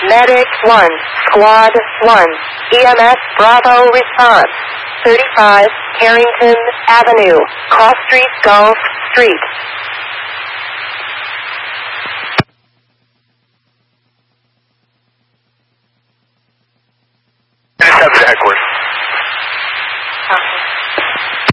Medic 1, Squad 1, EMS Bravo response. 35 Carrington Avenue, Cross Street, Gulf Street. Intercepted headquarters.